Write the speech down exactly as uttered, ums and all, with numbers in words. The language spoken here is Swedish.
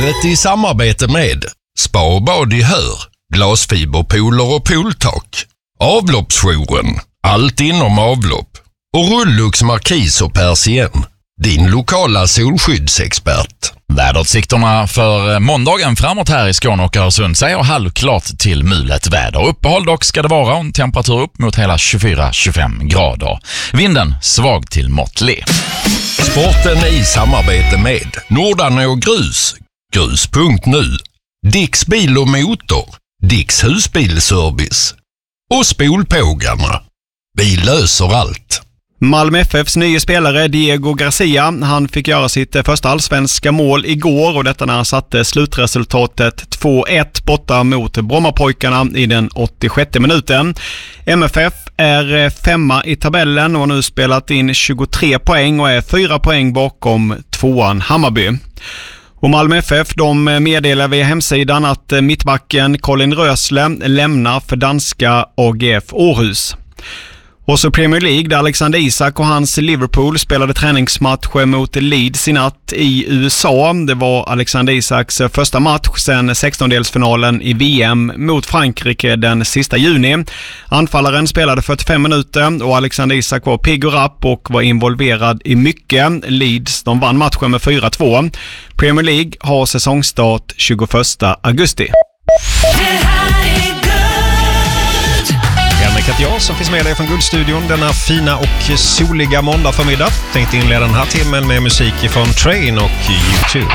Livet i samarbete med Spa och bad i Hör, glasfiberpooler och pooltak, Avloppsjouren, allt inom avlopp och Rullux Markis och Persien, din lokala solskyddsexpert. Väderutsikterna för måndagen framåt här i Skåne och Öresund säger halvklart till mulet väder. Uppehåll dock ska det vara och en temperatur upp mot hela tjugofyra till tjugofem grader. Vinden svag till måttlig. Sporten i samarbete med Nordarne och Grus, grus punkt nu, Dicks bil och motor, Dicks husbilservice och Spolpågarna. Vi löser allt. Malmö F F:s nya spelare Diego Garcia, han fick göra sitt första allsvenska mål igår och detta när han satte slutresultatet två ett borta mot Brommapojkarna i den åttiosjätte minuten. M F F är femma i tabellen och har nu spelat in tjugotre poäng och är fyra poäng bakom tvåan Hammarby. Och Malmö F F de meddelar via hemsidan att mittbacken Colin Rösle lämnar för danska A G F Århus. Och så Premier League där Alexander Isak och hans Liverpool spelade träningsmatch mot Leeds i natt i U S A. Det var Alexander Isaks första match sedan sextondelsfinalen i V M mot Frankrike den sista juni. Anfallaren spelade fyrtiofem minuter och Alexander Isak var pigg och rapp och var involverad i mycket. Leeds de vann matchen med fyra två. Premier League har säsongstart tjugoförsta augusti. Henrik heter jag som finns med dig från Guldstudion denna fina och soliga måndag förmiddag. Tänkte inleda den här timmen med musik från Train och YouTube.